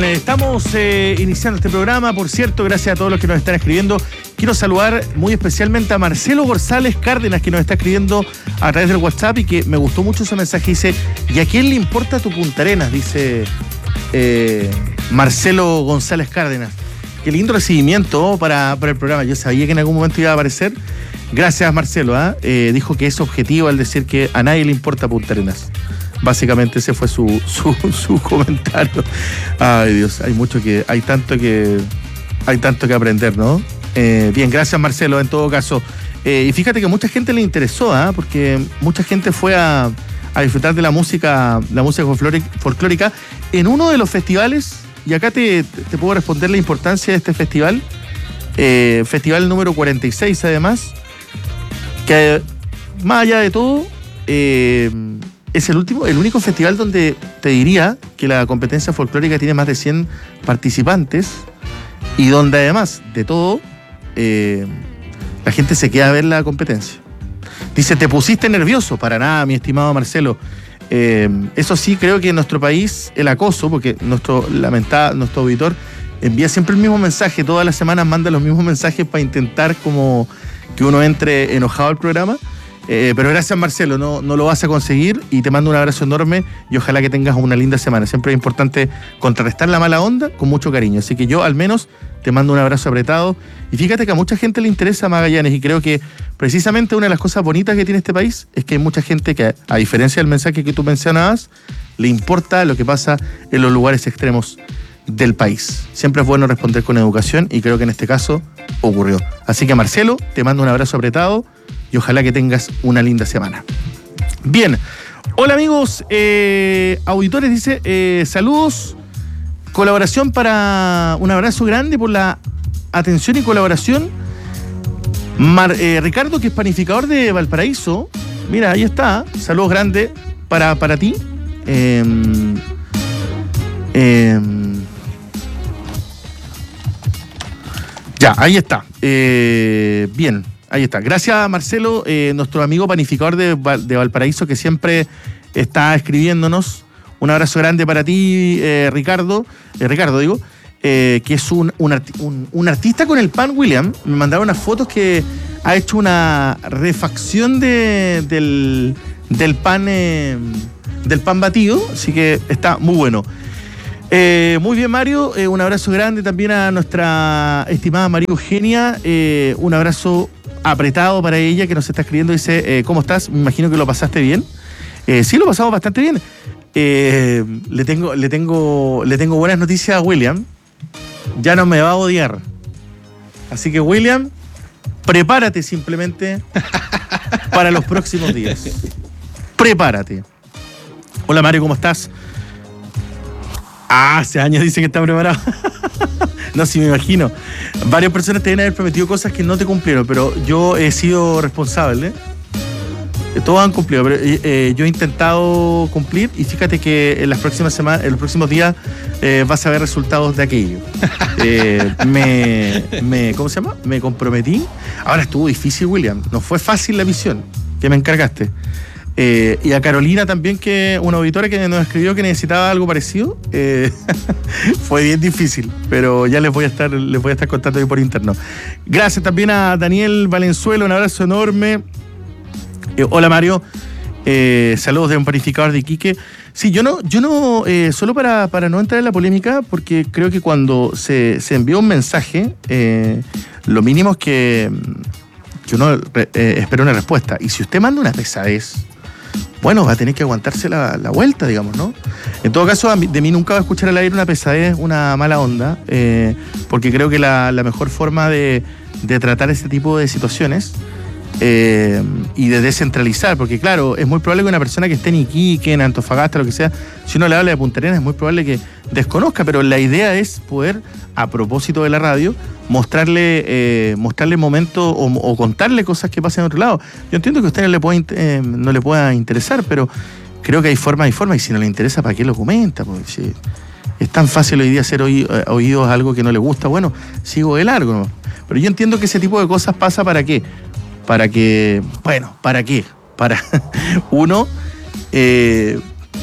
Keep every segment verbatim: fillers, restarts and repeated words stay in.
Estamos eh, iniciando este programa, por cierto, gracias a todos los que nos están escribiendo. Quiero saludar muy especialmente a Marcelo González Cárdenas, que nos está escribiendo a través del WhatsApp y que me gustó mucho su mensaje. Dice, ¿y a quién le importa tu Punta Arenas? Dice eh, Marcelo González Cárdenas. Qué lindo recibimiento para, para el programa. Yo sabía que en algún momento iba a aparecer. Gracias, Marcelo. ¿eh? Eh, dijo que es objetivo al decir que a nadie le importa Punta Arenas. Básicamente ese fue su, su, su comentario. Ay, Dios, hay mucho que, hay tanto que, hay tanto que aprender, ¿no? Eh, bien, gracias, Marcelo, en todo caso. Eh, y fíjate que mucha gente le interesó, ¿eh? Porque mucha gente fue a, a disfrutar de la música, la música folclórica en uno de los festivales, y acá te, te puedo responder la importancia de este festival, eh, festival número cuarenta y seis además, que más allá de todo, eh, es el último, el único festival donde te diría que la competencia folclórica tiene más de cien participantes y donde además de todo eh, la gente se queda a ver la competencia. Dice, ¿te pusiste nervioso? Para nada, mi estimado Marcelo. Eh, eso sí, creo que en nuestro país el acoso, porque nuestro lamentado, nuestro auditor envía siempre el mismo mensaje, todas las semanas manda los mismos mensajes para intentar como que uno entre enojado al programa. Eh, pero gracias, Marcelo, no, no lo vas a conseguir y te mando un abrazo enorme y ojalá que tengas una linda semana. Siempre es importante contrarrestar la mala onda con mucho cariño, así que yo al menos te mando un abrazo apretado y fíjate que a mucha gente le interesa Magallanes y creo que precisamente una de las cosas bonitas que tiene este país es que hay mucha gente que, a diferencia del mensaje que tú mencionabas, le importa lo que pasa en los lugares extremos del país. Siempre es bueno responder con educación y creo que en este caso ocurrió. Así que, Marcelo, te mando un abrazo apretado y ojalá que tengas una linda semana. Bien, hola amigos, eh, auditores, dice, eh, saludos, colaboración para, un abrazo grande por la atención y colaboración. Mar, eh, Ricardo, que es panificador de Valparaíso, mira, ahí está, saludos grandes para, para ti. Eh, eh, ya, ahí está, eh, bien. Ahí está. Gracias, Marcelo, eh, nuestro amigo panificador de, de Valparaíso, que siempre está escribiéndonos. Un abrazo grande para ti, eh, Ricardo, eh, Ricardo digo, eh, que es un, un, arti un, un artista con el pan, William. Me mandaron unas fotos que ha hecho una refacción de, del, del pan eh, del pan batido, así que está muy bueno. Eh, muy bien, Mario, eh, un abrazo grande también a nuestra estimada María Eugenia, eh, un abrazo apretado para ella que nos está escribiendo, dice, eh, ¿cómo estás? Me imagino que lo pasaste bien. Eh, sí, lo pasamos bastante bien. Eh, le tengo, le tengo, le tengo buenas noticias a William. Ya no me va a odiar. Así que, William, prepárate simplemente para los próximos días. Prepárate. Hola, Mario, ¿cómo estás? Ah, hace años dice que está preparado. No, sí, me imagino. Varias personas te deben haber prometido cosas que no te cumplieron, pero yo he sido responsable. Todos han cumplido, pero eh, yo he intentado cumplir y fíjate que en las próximas semanas, en los próximos días eh, vas a ver resultados de aquello. Eh, me, me, ¿cómo se llama? Me comprometí. Ahora estuvo difícil, William. No fue fácil la misión que me encargaste. Eh, y a Carolina también, que una auditora que nos escribió que necesitaba algo parecido. Eh, fue bien difícil, pero ya les voy a estar, les voy a estar contando ahí por interno. Gracias también a Daniel Valenzuela, un abrazo enorme. Eh, hola, Mario, eh, saludos de un panificador de Iquique. Sí, yo no, yo no, eh, solo para, para no entrar en la polémica, porque creo que cuando se, se envía un mensaje, eh, lo mínimo es que, que uno eh, espera una respuesta. Y si usted manda una pesadez, bueno, va a tener que aguantarse la, la vuelta, digamos, ¿no? En todo caso, de mí nunca va a escuchar al aire una pesadez, una mala onda, eh, porque creo que la, la mejor forma de, de tratar este tipo de situaciones eh, y de descentralizar, porque claro, es muy probable que una persona que esté en Iquique, en Antofagasta, lo que sea, si uno le habla de Punta Arenas, es muy probable que desconozca, pero la idea es poder, a propósito de la radio, mostrarle eh, mostrarle momentos o, o contarle cosas que pasan en otro lado. Yo entiendo que a usted no le, puede, eh, no le pueda interesar, pero creo que hay formas y formas, y si no le interesa, ¿para qué lo comenta? Porque si es tan fácil hoy día hacer oí, oídos a algo que no le gusta, bueno, sigo de largo, ¿no? Pero yo entiendo que ese tipo de cosas pasa ¿para qué? Para que, bueno, ¿para qué? Para, uno, eh,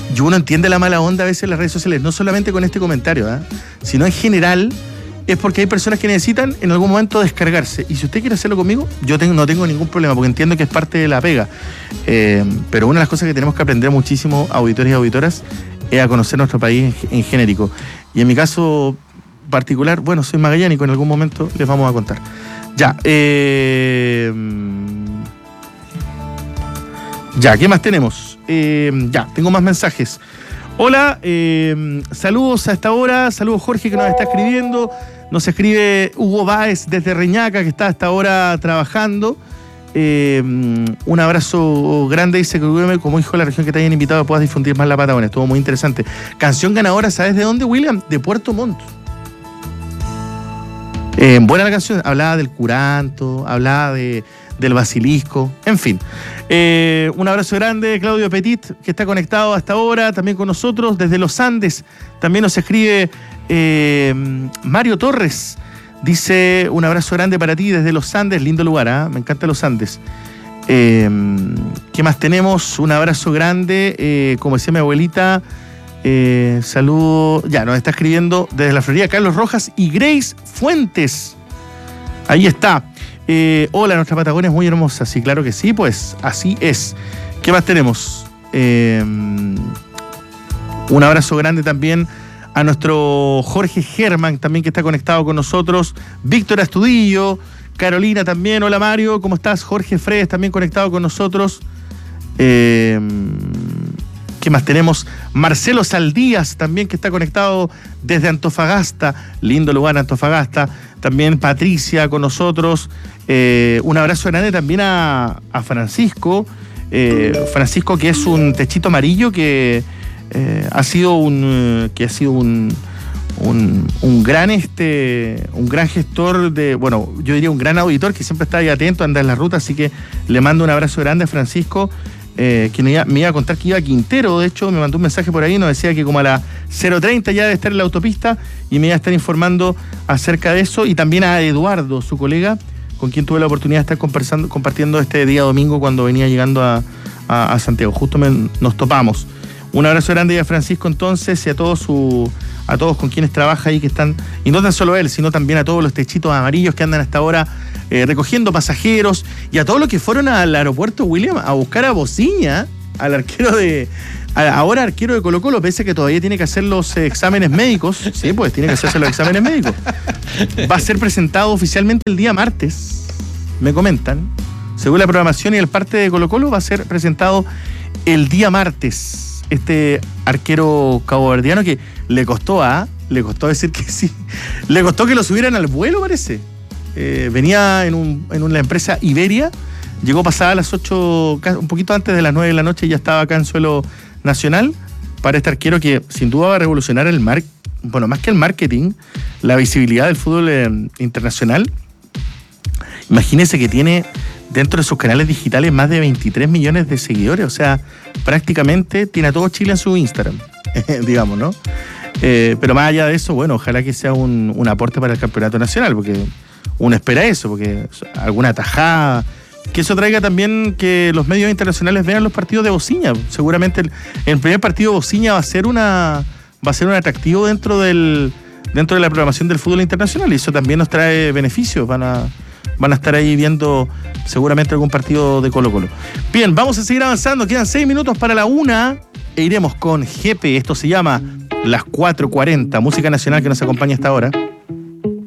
Y uno entiende la mala onda a veces en las redes sociales, no solamente con este comentario, ¿eh? sino en general, es porque hay personas que necesitan en algún momento descargarse. Y si usted quiere hacerlo conmigo, yo tengo, no tengo ningún problema, porque entiendo que es parte de la pega. Eh, pero una de las cosas que tenemos que aprender muchísimo, auditores y auditoras, es a conocer nuestro país en, en genérico. Y en mi caso particular, bueno, soy magallánico, en algún momento les vamos a contar. Ya, eh, ya, ¿qué más tenemos? Eh, ya, tengo más mensajes. Hola, eh, saludos a esta hora, saludos Jorge que nos está escribiendo, nos escribe Hugo Báez desde Reñaca que está a esta hora trabajando. Eh, un abrazo grande, dice que como hijo de la región que te hayan invitado puedas difundir más la Patagonia, estuvo muy interesante. Canción ganadora, ¿sabes de dónde, William? De Puerto Montt. Eh, buena la canción, hablaba del curanto, hablaba de, del basilisco, en fin. Eh, un abrazo grande, Claudio Petit, que está conectado hasta ahora, también con nosotros, desde los Andes. También nos escribe eh, Mario Torres, dice, un abrazo grande para ti desde los Andes, lindo lugar, ¿eh? Me encanta los Andes. Eh, ¿Qué más tenemos? Un abrazo grande, eh, como decía mi abuelita, Eh, saludo, ya nos está escribiendo desde la Florida Carlos Rojas y Grace Fuentes. Ahí está. Eh, hola, nuestra Patagonia es muy hermosa. Sí, claro que sí, pues así es. ¿Qué más tenemos? Eh, un abrazo grande también a nuestro Jorge Germán, también que está conectado con nosotros. Víctor Astudillo, Carolina también. Hola Mario, ¿cómo estás? Jorge Fredes también conectado con nosotros. Eh, ¿Qué más tenemos? Marcelo Saldías también que está conectado desde Antofagasta, lindo lugar Antofagasta. También Patricia con nosotros. Eh, un abrazo grande también a, a Francisco. Eh, Francisco que es un techito amarillo que eh, ha sido un que ha sido un, un, un gran este un gran gestor de, bueno, yo diría un gran auditor que siempre está ahí atento, anda en la ruta, así que le mando un abrazo grande a Francisco. Eh, que me iba, me iba a contar que iba a Quintero, de hecho me mandó un mensaje por ahí, nos decía que como a las cero treinta ya debe estar en la autopista y me iba a estar informando acerca de eso, y también a Eduardo, su colega, con quien tuve la oportunidad de estar conversando, compartiendo este día domingo cuando venía llegando a, a, a Santiago, justo me, nos topamos. Un abrazo grande a Francisco entonces y a todos su, a todos con quienes trabaja ahí que están, y no tan solo él, sino también a todos los techitos amarillos que andan hasta ahora eh, recogiendo pasajeros, y a todos los que fueron al aeropuerto William a buscar a Bociña, al arquero de, a, ahora arquero de Colo Colo, pese a que todavía tiene que hacer los eh, exámenes médicos. Sí, pues tiene que hacerse los exámenes médicos. Va a ser presentado oficialmente el día martes, me comentan. Según la programación y el parte de Colo Colo, va a ser presentado el día martes. Este arquero caboverdiano que le costó a, le costó decir que sí, le costó que lo subieran al vuelo, parece. Eh, venía en, un, en una empresa Iberia, llegó pasada a las ocho, un poquito antes de las nueve de la noche, y ya estaba acá en suelo nacional, para este arquero que sin duda va a revolucionar el mar, bueno, más que el marketing, la visibilidad del fútbol eh, internacional. Imagínense que tiene dentro de sus canales digitales más de veintitrés millones de seguidores, o sea, prácticamente tiene a todo Chile en su Instagram, digamos, ¿no? Eh, pero más allá de eso, bueno, ojalá que sea un, un aporte para el campeonato nacional, porque uno espera eso, porque alguna tajada, que eso traiga también que los medios internacionales vean los partidos de Bociña. Seguramente el, el primer partido de Bociña va a ser una va a ser un atractivo dentro del dentro de la programación del fútbol internacional, y eso también nos trae beneficios. Van a van a estar ahí viendo seguramente algún partido de Colo Colo. Bien, vamos a seguir avanzando, quedan seis minutos para la una e iremos con G P. Esto se llama Las cuatro cuarenta, música nacional que nos acompaña hasta ahora.